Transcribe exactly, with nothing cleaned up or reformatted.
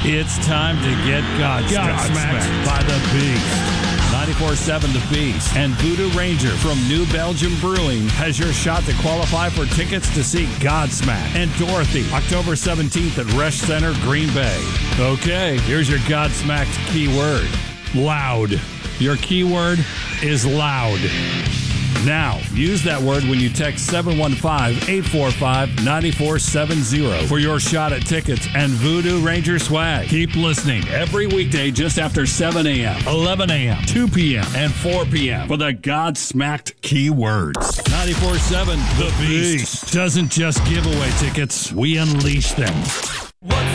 It's time to get Godsmacked by the Beast. ninety-four point seven The Beast and Voodoo Ranger from New Belgium Brewing has your shot to qualify for tickets to see Godsmack and Dorothy October seventeenth at Resch Center, Green Bay. Okay, here's your Godsmacked keyword. Loud. Your keyword is loud. Now, use that word when you text seven one five, eight four five, nine four seven zero for your shot at tickets and Voodoo Ranger swag. Keep listening every weekday just after seven a.m., eleven a.m., two p.m., and four p.m. for the Godsmacked keywords. ninety-four point seven The Beast doesn't just give away tickets, we unleash them.